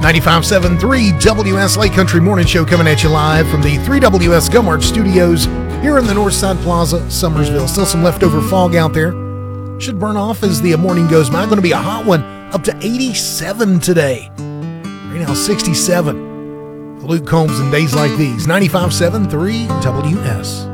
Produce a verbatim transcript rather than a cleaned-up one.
ninety-five point seven point three W S Lake Country Morning Show coming at you live from the three W S Gumart Studios here in the Northside Plaza, Summersville. Still some leftover fog out there. Should burn off as the morning goes by. Going to be a hot one, up to eighty-seven today. Right now, sixty-seven. Luke Combs and days like these. ninety-five point seven point three W S.